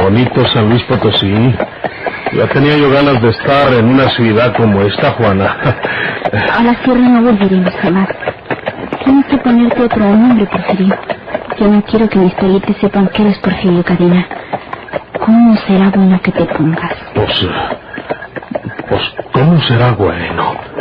Bonito San Luis Potosí. Ya tenía yo ganas de estar en una ciudad como esta, Juana. A la sierra no volveremos jamás. Tienes que ponerte otro nombre, Porfirio. Yo no quiero que mis parientes sepan que eres Porfirio Cadena. ¿Cómo será bueno que te pongas? Pues, ¿cómo será bueno?